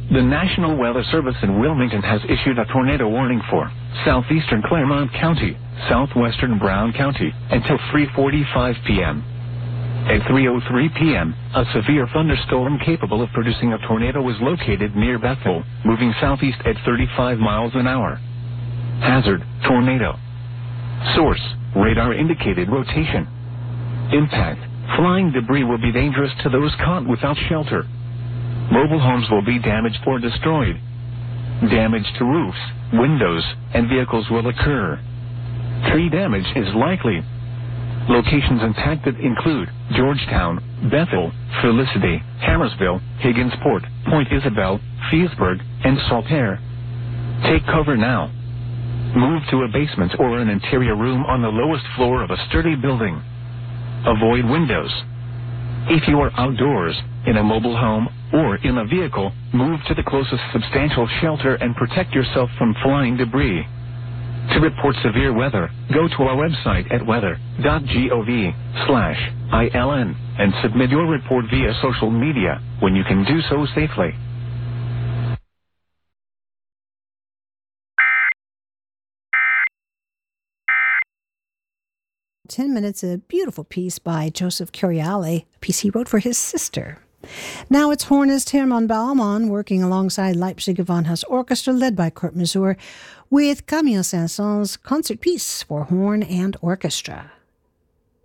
The National Weather Service in Wilmington has issued a tornado warning for southeastern Claremont County, southwestern Brown County, until 3:45 p.m. At 3:03 p.m., a severe thunderstorm capable of producing a tornado was located near Bethel, moving southeast at 35 miles an hour. Hazard, tornado. Source, radar indicated rotation. Impact, flying debris will be dangerous to those caught without shelter. Mobile homes will be damaged or destroyed. Damage to roofs, windows, and vehicles will occur. Tree damage is likely. Locations impacted include Georgetown, Bethel, Felicity, Hammersville, Higginsport, Point Isabel, Feesburg, and Saltaire. Take cover now. Move to a basement or an interior room on the lowest floor of a sturdy building. Avoid windows. If you are outdoors, in a mobile home, or in a vehicle, move to the closest substantial shelter and protect yourself from flying debris. To report severe weather, go to our website at weather.gov/ILN and submit your report via social media when you can do so safely. 10 minutes, a beautiful piece by Joseph Curiale, a piece he wrote for his sister. Now it's hornist Hermann Baumann working alongside Leipzig Gewandhaus Orchestra led by Kurt Masur with Camille Saint-Saëns concert piece for horn and orchestra.